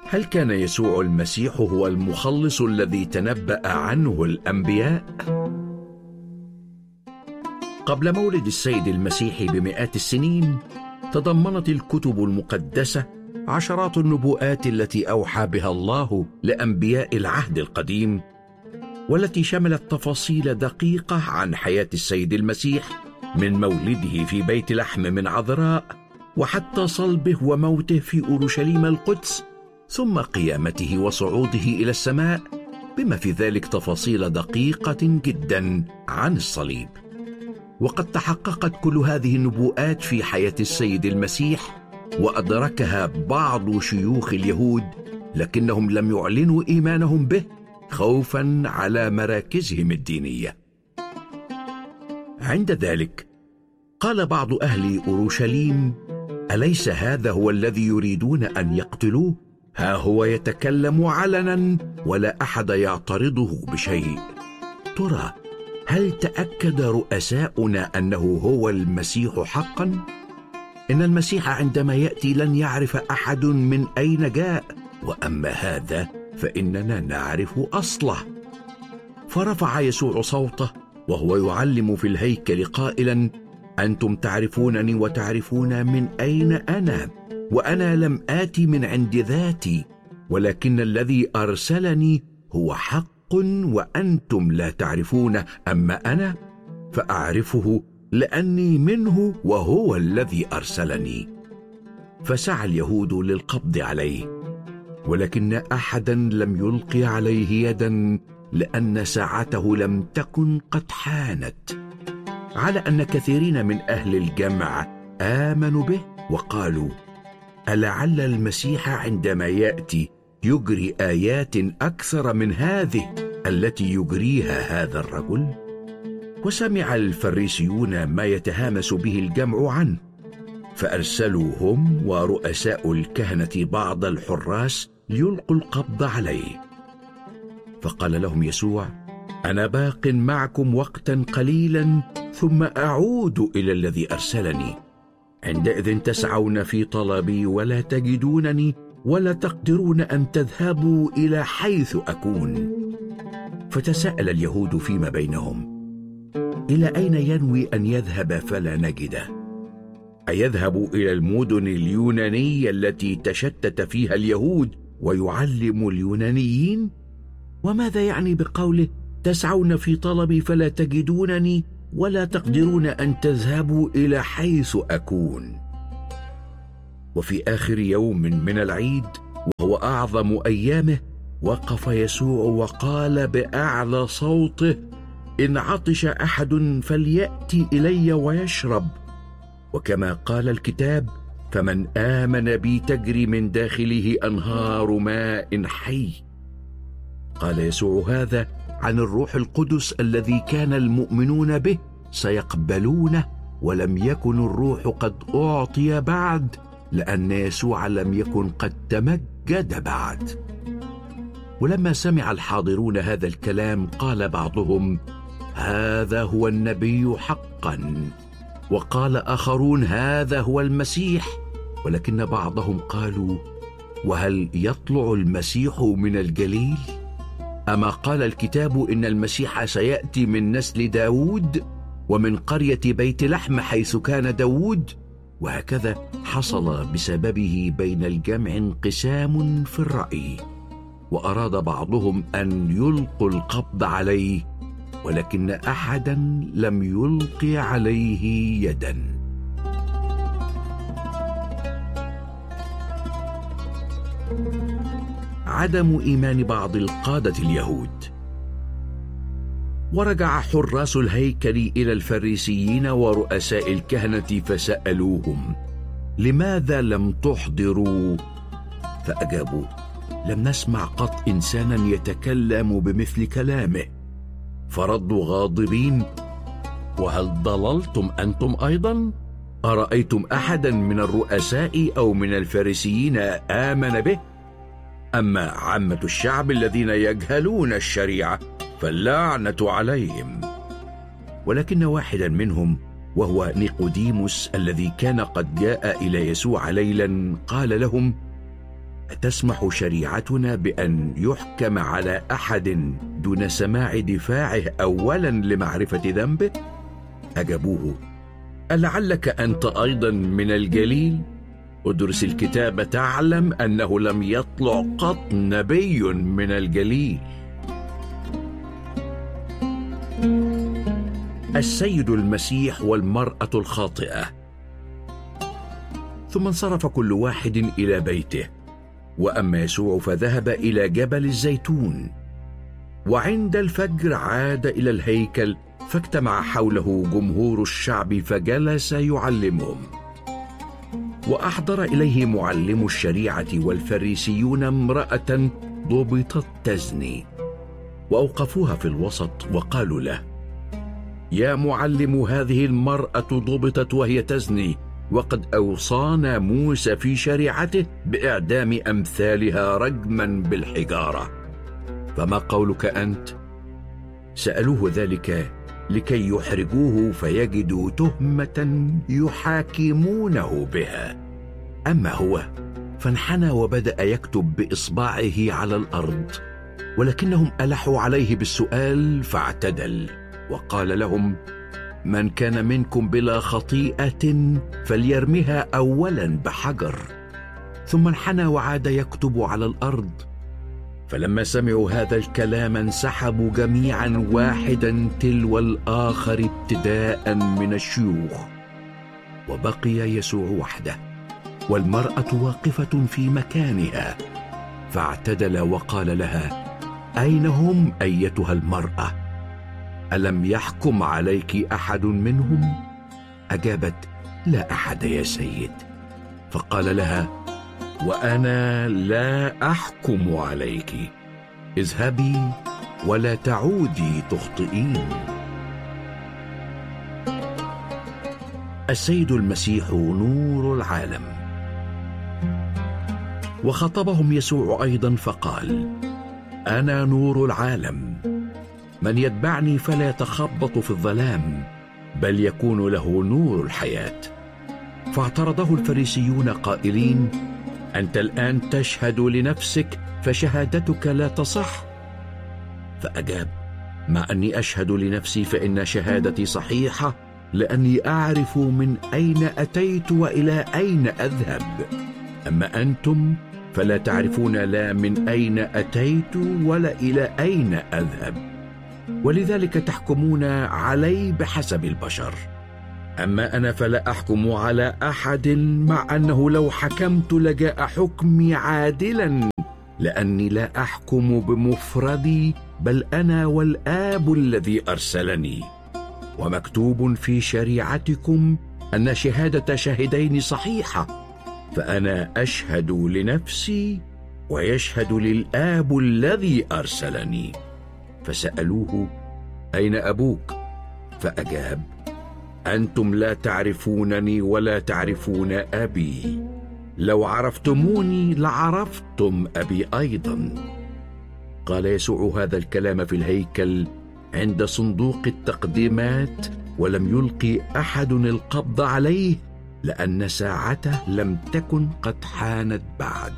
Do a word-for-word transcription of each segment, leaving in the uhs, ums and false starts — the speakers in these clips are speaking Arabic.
هل كان يسوع المسيح هو المخلص الذي تنبأ عنه الأنبياء؟ قبل مولد السيد المسيح بمئات السنين، تضمنت الكتب المقدسة عشرات النبوءات التي أوحى بها الله لأنبياء العهد القديم، والتي شملت تفاصيل دقيقة عن حياة السيد المسيح من مولده في بيت لحم من عذراء، وحتى صلبه وموته في أورشليم القدس، ثم قيامته وصعوده إلى السماء، بما في ذلك تفاصيل دقيقة جدا عن الصليب. وقد تحققت كل هذه النبوءات في حياة السيد المسيح، وأدركها بعض شيوخ اليهود، لكنهم لم يعلنوا إيمانهم به خوفا على مراكزهم الدينية. عند ذلك قال بعض أهل أورشليم: أليس هذا هو الذي يريدون أن يقتلوه؟ ها هو يتكلم علنا ولا أحد يعترضه بشيء. ترى هل تأكد رؤساؤنا أنه هو المسيح حقا؟ إن المسيح عندما يأتي لن يعرف أحد من أين جاء، وأما هذا فإننا نعرف أصله. فرفع يسوع صوته وهو يعلم في الهيكل قائلا: أنتم تعرفونني وتعرفون من أين أنا، وأنا لم آتي من عند ذاتي، ولكن الذي أرسلني هو حق وأنتم لا تعرفونه، أما أنا فأعرفه لأني منه وهو الذي أرسلني. فسعى اليهود للقبض عليه، ولكن أحدا لم يلقي عليه يدا، لأن ساعته لم تكن قد حانت، على أن كثيرين من أهل الجمع آمنوا به وقالوا: ألعل المسيح عندما يأتي يجري آيات أكثر من هذه التي يجريها هذا الرجل؟ وسمع الفريسيون ما يتهامس به الجمع عنه، فأرسلوا هم ورؤساء الكهنة بعض الحراس ليلقوا القبض عليه. فقال لهم يسوع: أنا باق معكم وقتا قليلا ثم أعود إلى الذي أرسلني، عندئذ تسعون في طلبي ولا تجدونني، ولا تقدرون أن تذهبوا إلى حيث أكون. فتساءل اليهود فيما بينهم: إلى أين ينوي أن يذهب فلا نجده؟ أيذهب إلى المدن اليونانية التي تشتت فيها اليهود ويعلم اليونانيين؟ وماذا يعني بقوله: تسعون في طلبي فلا تجدونني، ولا تقدرون أن تذهبوا إلى حيث أكون؟ وفي آخر يوم من العيد وهو أعظم أيامه، وقف يسوع وقال بأعلى صوته: إن عطش أحد فليأتي إلي ويشرب، وكما قال الكتاب: فمن آمن بي تجري من داخله أنهار ماء حي. قال يسوع هذا عن الروح القدس الذي كان المؤمنون به سيقبلونه، ولم يكن الروح قد أعطي بعد، لأن يسوع لم يكن قد تمجد بعد. ولما سمع الحاضرون هذا الكلام قال بعضهم: هذا هو النبي حقا، وقال آخرون: هذا هو المسيح. ولكن بعضهم قالوا: وهل يطلع المسيح من الجليل؟ أما قال الكتاب إن المسيح سيأتي من نسل داود ومن قرية بيت لحم حيث كان داود؟ وهكذا حصل بسببه بين الجمع انقسام في الرأي، وأراد بعضهم أن يلقوا القبض عليه، ولكن أحدا لم يلقي عليه يدا. عدم إيمان بعض القادة اليهود. ورجع حراس الهيكل إلى الفريسيين ورؤساء الكهنة فسألوهم: لماذا لم تحضروا؟ فأجابوا: لم نسمع قط إنسانا يتكلم بمثل كلامه. فردوا غاضبين: وهل ضللتم أنتم أيضا؟ أرأيتم أحدا من الرؤساء أو من الفريسيين آمن به؟ أما عامة الشعب الذين يجهلون الشريعة فاللعنة عليهم. ولكن واحدا منهم، وهو نيقوديموس الذي كان قد جاء إلى يسوع ليلا، قال لهم: أتسمح شريعتنا بأن يحكم على أحد دون سماع دفاعه أولا لمعرفة ذنبه؟ أجابوه: ألعلك أنت أيضا من الجليل؟ ادرس الكتاب تعلم أنه لم يطلع قط نبي من الجليل. السيد المسيح والمرأة الخاطئة. ثم انصرف كل واحد إلى بيته، وأما يسوع فذهب إلى جبل الزيتون. وعند الفجر عاد إلى الهيكل، فاجتمع حوله جمهور الشعب فجلس يعلمهم. وأحضر إليه معلم الشريعة والفريسيون امرأة ضبطت تزني، وأوقفوها في الوسط وقالوا له: يا معلم، هذه المرأة ضبطت وهي تزني، وقد أوصانا موسى في شريعته بإعدام أمثالها رجما بالحجارة، فما قولك أنت؟ سألوه ذلك لكي يحرجوه فيجدوا تهمة يحاكمونه بها. أما هو فانحنى وبدأ يكتب بإصبعه على الأرض، ولكنهم ألحوا عليه بالسؤال فاعتدل وقال لهم: من كان منكم بلا خطيئة فليرمها أولا بحجر. ثم انحنى وعاد يكتب على الأرض. فلما سمعوا هذا الكلام انسحبوا جميعا واحدا تلو الآخر ابتداء من الشيوخ، وبقي يسوع وحده والمرأة واقفة في مكانها. فاعتدل وقال لها: أين هم أيتها المرأة؟ ألم يحكم عليك أحد منهم؟ أجابت: لا أحد يا سيد. فقال لها: وأنا لا أحكم عليك، اذهبي ولا تعودي تخطئين. السيد المسيح نور العالم. وخطبهم يسوع أيضا فقال: أنا نور العالم، من يتبعني فلا يتخبط في الظلام، بل يكون له نور الحياة. فاعترضه الفريسيون قائلين: أنت الآن تشهد لنفسك فشهادتك لا تصح. فأجاب: مع أني أشهد لنفسي فإن شهادتي صحيحة، لأني أعرف من أين أتيت وإلى أين أذهب. أما أنتم فلا تعرفون لا من أين أتيت ولا إلى أين أذهب، ولذلك تحكمون علي بحسب البشر. أما أنا فلا أحكم على أحد، مع أنه لو حكمت لجاء حكمي عادلا، لأني لا أحكم بمفردي، بل أنا والآب الذي أرسلني. ومكتوب في شريعتكم أن شهادة شاهدين صحيحة، فأنا أشهد لنفسي ويشهد للآب الذي أرسلني. فسألوه: أين أبوك؟ فأجاب: أنتم لا تعرفونني ولا تعرفون أبي، لو عرفتموني لعرفتم أبي أيضا. قال يسوع هذا الكلام في الهيكل عند صندوق التقديمات، ولم يلقي أحد القبض عليه، لأن ساعته لم تكن قد حانت بعد.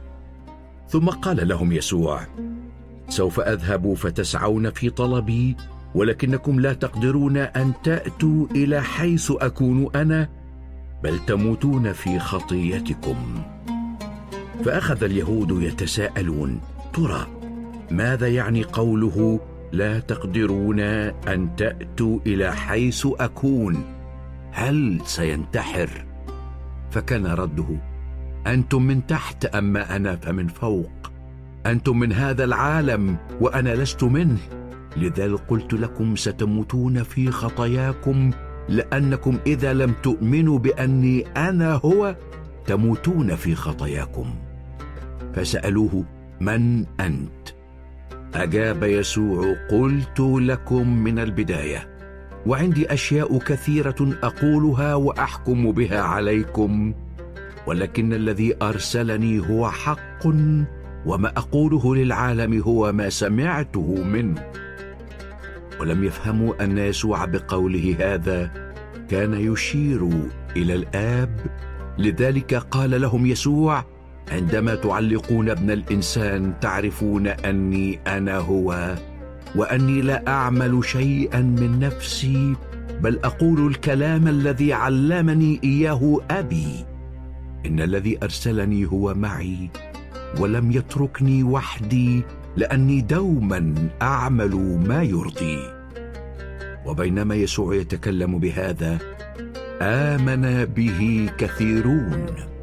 ثم قال لهم يسوع: سوف أذهب فتسعون في طلبي، ولكنكم لا تقدرون أن تأتوا إلى حيث أكون أنا، بل تموتون في خطيتكم. فأخذ اليهود يتساءلون: ترى ماذا يعني قوله لا تقدرون أن تأتوا إلى حيث أكون؟ هل سينتحر؟ فكان رده: أنتم من تحت، أما أنا فمن فوق. أنتم من هذا العالم وأنا لست منه، لذلك قلت لكم ستموتون في خطاياكم، لأنكم إذا لم تؤمنوا بأني أنا هو تموتون في خطاياكم. فسألوه: من أنت؟ أجاب يسوع: قلت لكم من البداية، وعندي أشياء كثيرة أقولها وأحكم بها عليكم، ولكن الذي أرسلني هو حق، وما أقوله للعالم هو ما سمعته منه. ولم يفهموا أن يسوع بقوله هذا كان يشير إلى الآب، لذلك قال لهم يسوع: عندما تعلقون ابن الإنسان تعرفون أني أنا هو، وأني لا أعمل شيئا من نفسي، بل أقول الكلام الذي علمني إياه أبي. إن الذي أرسلني هو معي، ولم يتركني وحدي، لأني دوما أعمل ما يرضيه. وبينما يسوع يتكلم بهذا، آمن به كثيرون.